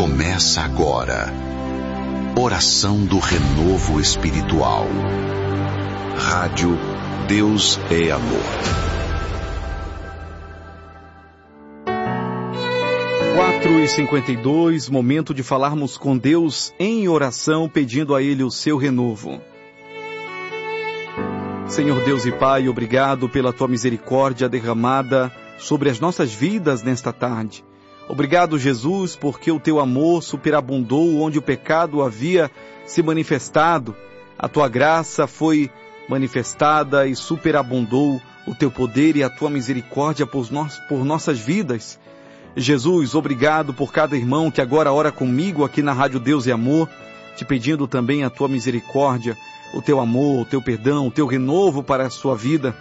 Começa agora. Oração do Renovo Espiritual. Rádio Deus é Amor. 4h52, momento de falarmos com Deus em oração, pedindo a Ele o seu renovo. Senhor Deus e Pai, obrigado pela Tua misericórdia derramada sobre as nossas vidas nesta tarde. Obrigado, Jesus, porque o Teu amor superabundou onde o pecado havia se manifestado. A Tua graça foi manifestada e superabundou o Teu poder e a Tua misericórdia por nossas vidas. Jesus, obrigado por cada irmão que agora ora comigo aqui na Rádio Deus e Amor, te pedindo também a Tua misericórdia, o Teu amor, o Teu perdão, o Teu renovo para a sua vida.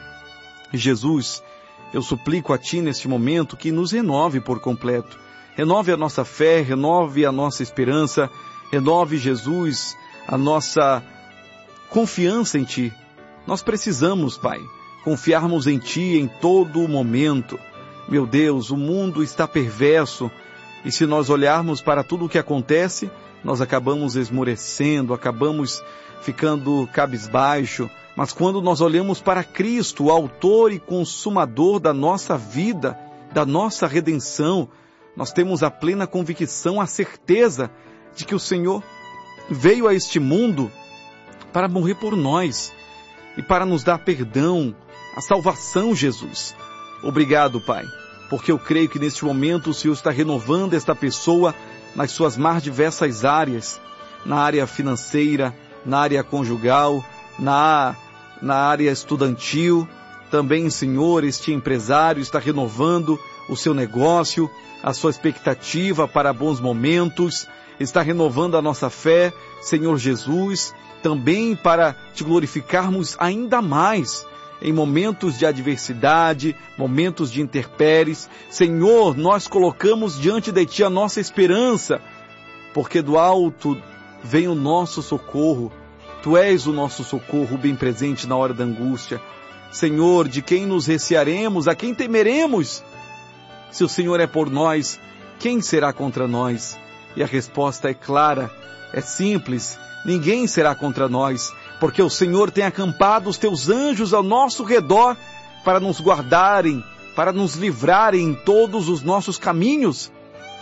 Jesus, eu suplico a Ti neste momento que nos renove por completo. Renove a nossa fé, renove a nossa esperança, renove, Jesus, a nossa confiança em Ti. Nós precisamos, Pai, confiarmos em Ti em todo momento. Meu Deus, o mundo está perverso e se nós olharmos para tudo o que acontece, nós acabamos esmorecendo, acabamos ficando cabisbaixo. Mas quando nós olhamos para Cristo, o autor e consumador da nossa vida, da nossa redenção, nós temos a plena convicção, a certeza de que o Senhor veio a este mundo para morrer por nós e para nos dar perdão, a salvação, Jesus. Obrigado, Pai, porque eu creio que neste momento o Senhor está renovando esta pessoa nas suas mais diversas áreas, na área financeira, na área conjugal, na área estudantil. Também, Senhor, este empresário está renovando o seu negócio, a sua expectativa para bons momentos, está renovando a nossa fé, Senhor Jesus, também para te glorificarmos ainda mais em momentos de adversidade, momentos de intempéries. Senhor, nós colocamos diante de Ti a nossa esperança, porque do alto vem o nosso socorro. Tu és o nosso socorro bem presente na hora da angústia. Senhor, de quem nos recearemos, a quem temeremos? Se o Senhor é por nós, quem será contra nós? E a resposta é clara, é simples, ninguém será contra nós, porque o Senhor tem acampado os Teus anjos ao nosso redor para nos guardarem, para nos livrarem em todos os nossos caminhos.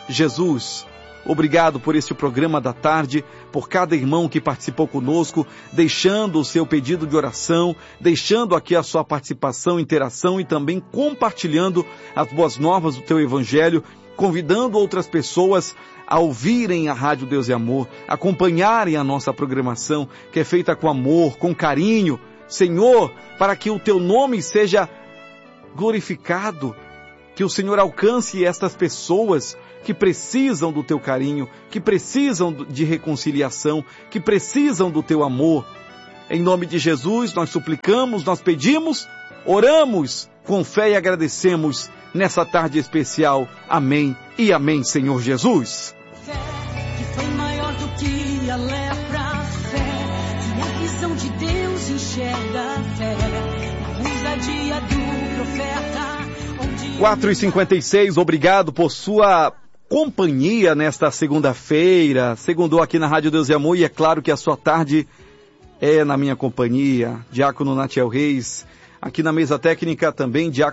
Jesus, obrigado por este programa da tarde, por cada irmão que participou conosco, deixando o seu pedido de oração, deixando aqui a sua participação, interação e também compartilhando as boas novas do Teu Evangelho, convidando outras pessoas a ouvirem a Rádio Deus e Amor, acompanharem a nossa programação, que é feita com amor, com carinho. Senhor, para que o Teu nome seja glorificado, que o Senhor alcance estas pessoas que precisam do Teu carinho, que precisam de reconciliação, que precisam do Teu amor. Em nome de Jesus, nós suplicamos, nós pedimos, oramos com fé e agradecemos nessa tarde especial. Amém e amém, Senhor Jesus. Fé que foi maior do que a lepra, fé que a visão de Deus enxerga, fé na ousadia do profeta. 4h56, obrigado por sua companhia nesta segunda-feira. Segundou aqui na Rádio Deus e Amor e é claro que a sua tarde é na minha companhia. Diácono Natiel Reis, aqui na mesa técnica também, Diácono